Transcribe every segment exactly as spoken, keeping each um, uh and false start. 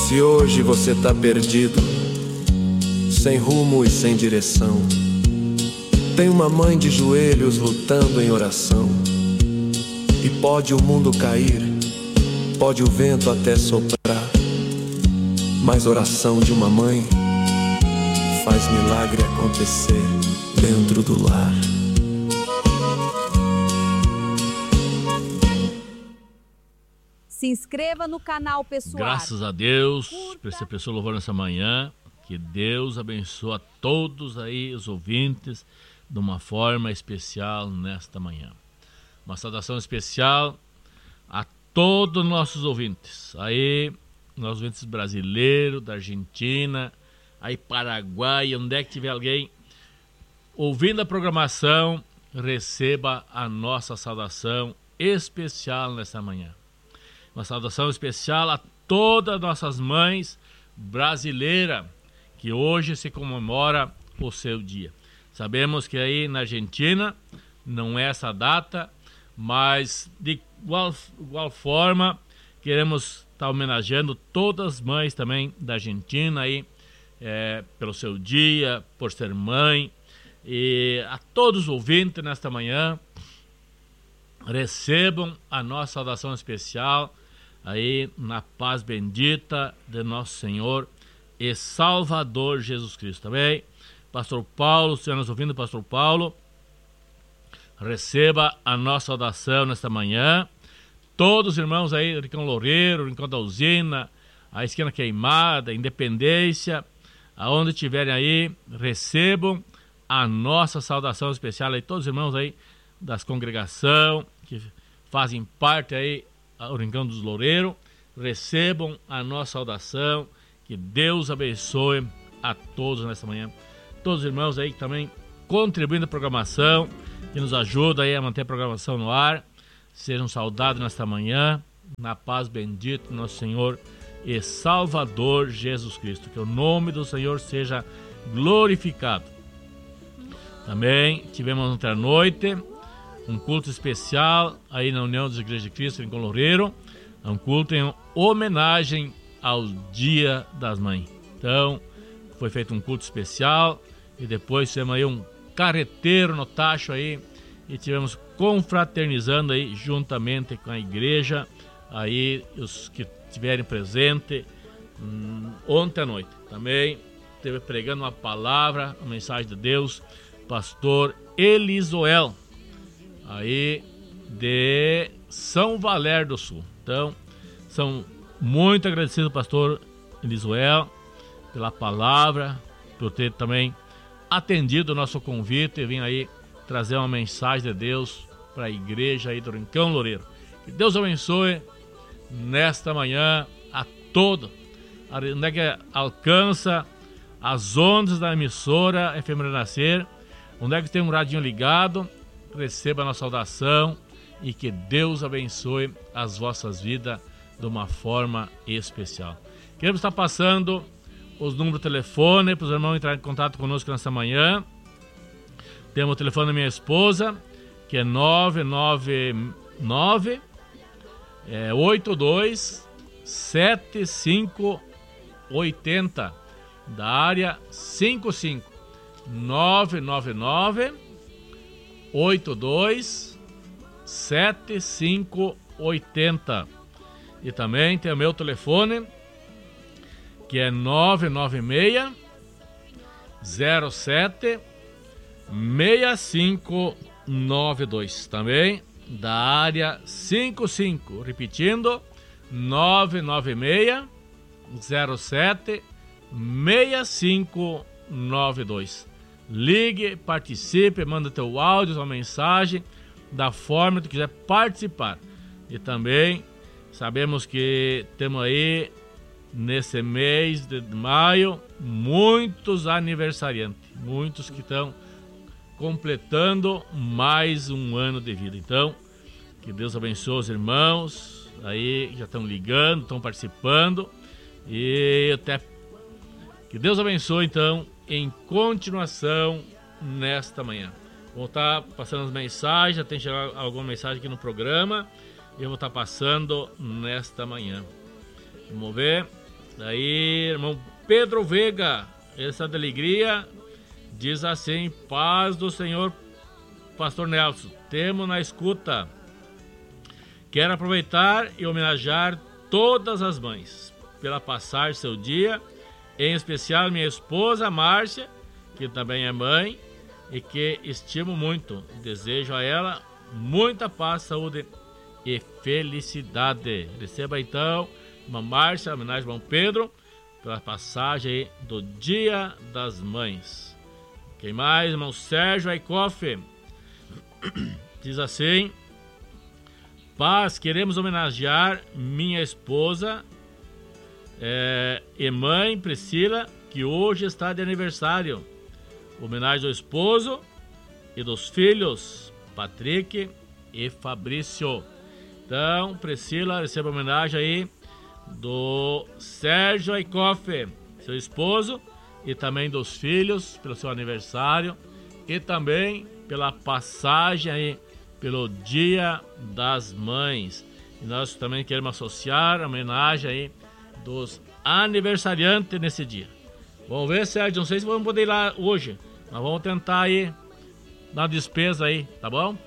Se hoje você tá perdido, sem rumo e sem direção, tem uma mãe de joelhos lutando em oração. E pode o mundo cair, pode o vento até soprar, mas oração de uma mãe faz milagre acontecer dentro do lar. Se inscreva no canal, pessoal. Graças a Deus por essa pessoa louvando nessa manhã. Que Deus abençoe a todos aí, os ouvintes, de uma forma especial nesta manhã. Uma saudação especial a todos os nossos ouvintes. Aí, nossos ouvintes brasileiros, da Argentina, aí Paraguai, onde é que tiver alguém ouvindo a programação, receba a nossa saudação especial nesta manhã. Uma saudação especial a todas as nossas mães brasileiras, que hoje se comemora o seu dia. Sabemos que aí na Argentina não é essa data, mas de igual, igual forma queremos estar homenageando todas as mães também da Argentina aí, é, pelo seu dia, por ser mãe. E a todos os ouvintes nesta manhã, recebam a nossa saudação especial aí na paz bendita de nosso Senhor e Salvador Jesus Cristo. Também, Pastor Paulo, se nos ouvindo, Pastor Paulo, receba a nossa saudação nesta manhã. Todos os irmãos aí, Rincão Loureiro, Rincão da Usina, a Esquina Queimada, Independência, aonde estiverem aí, recebam a nossa saudação especial aí, todos os irmãos aí das congregação que fazem parte aí o Rincão dos Loureiros, recebam a nossa saudação. Que Deus abençoe a todos nesta manhã. Todos os irmãos aí que também contribuindo na programação, que nos ajuda aí a manter a programação no ar, sejam saudados nesta manhã, na paz bendita do nosso Senhor e Salvador Jesus Cristo. Que o nome do Senhor seja glorificado. Também tivemos ontem à noite um culto especial aí na União das Igrejas de Cristo em Loureiro, um culto em homenagem ao Dia das Mães. Então, foi feito um culto especial e depois tivemos aí um carreteiro no tacho aí e tivemos confraternizando aí juntamente com a igreja, aí os que estiverem presentes hum, ontem à noite. Também esteve pregando uma palavra, a mensagem de Deus, pastor Elisoel, aí de São Valério do Sul. Então, são muito agradecidos ao pastor Elisoel pela palavra, por ter também atendido o nosso convite e vir aí trazer uma mensagem de Deus para a igreja aí do Rincão Loureiro. Que Deus abençoe nesta manhã a todos. Onde é que alcança as ondas da emissora F M Renascer, onde é que tem um radinho ligado, receba a nossa saudação e que Deus abençoe as vossas vidas de uma forma especial. Queremos estar passando os números de telefone para os irmãos entrarem em contato conosco nessa manhã. Temos o telefone da minha esposa, que é nove nove nove, oito dois sete cinco oito zero, da área cinquenta e cinco. nove nove nove, oito dois sete cinco oito zero. E também tem o meu telefone, que é nove nove seis, zero sete, seis cinco nove dois. Também da área cinquenta e cinco. Repetindo, nove nove seis, zero sete, seis cinco nove dois. Ligue, participe, manda teu áudio, sua mensagem, da forma que tu quiser participar. E também sabemos que temos aí, nesse mês de maio, muitos aniversariantes, muitos que estão completando mais um ano de vida. Então, que Deus abençoe os irmãos aí que já estão ligando, estão participando, e até que Deus abençoe então em continuação nesta manhã. Vou estar passando as mensagens, já tem chegado alguma mensagem aqui no programa, e eu vou estar passando nesta manhã. Vamos ver. Daí, irmão Pedro Veiga, essa da alegria, diz assim: paz do Senhor, Pastor Nelson, temos na escuta. Quero aproveitar e homenagear todas as mães pela passar seu dia, em especial minha esposa Márcia, que também é mãe e que estimo muito. Desejo a ela muita paz, saúde e felicidade. Receba então, irmã Márcia, homenagem ao irmão Pedro, pela passagem aí do Dia das Mães. Quem mais? Irmão Sérgio Aikoff diz assim: paz, queremos homenagear minha esposa é, e mãe Priscila, que hoje está de aniversário. Homenagem ao esposo e dos filhos Patrick e Fabrício. Então, Priscila, receba homenagem aí do Sérgio Aikoff, seu esposo, e também dos filhos pelo seu aniversário e também pela passagem aí pelo Dia das Mães. E nós também queremos associar a homenagem aí dos aniversariantes nesse dia. Vamos ver, Sérgio, não sei se vamos poder ir lá hoje, mas vamos tentar aí na despesa aí, tá bom?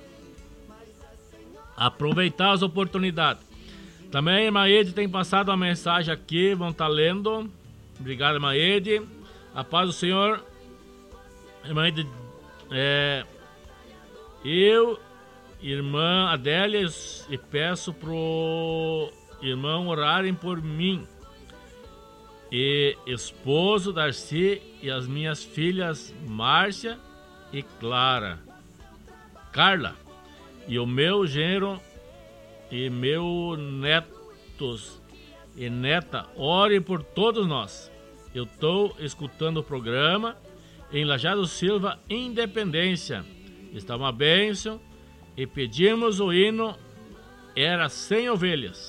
Aproveitar as oportunidades. Também a irmã Ede tem passado uma mensagem aqui, vão estar lendo. Obrigado, irmã Ede. A paz do Senhor. Irmã Ede, é, eu, irmã Adélia, e peço pro irmão orarem por mim e esposo Darcy e as minhas filhas Márcia e Clara, Carla, e o meu genro e meu netos e neta. Ore por todos nós. Eu estou escutando o programa em Lajeado Silva, Independência. Está uma bênção e pedimos o hino Era Cem Ovelhas.